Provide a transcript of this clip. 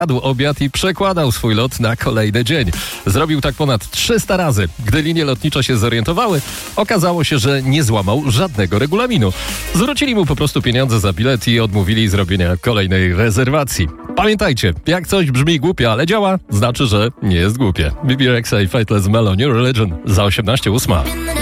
Jadł obiad i przekładał swój lot na kolejny dzień. Zrobił tak ponad 300 razy. Gdy linie lotnicze się zorientowały, okazało się, że nie złamał żadnego regulaminu. Zwrócili mu po prostu pieniądze za bilet i odmówili zrobienia kolejnej rezerwacji. Pamiętajcie, jak coś brzmi głupie, ale działa, znaczy, że nie jest głupie. BB Rexa i Faithless Melon, New Religion za 18:08.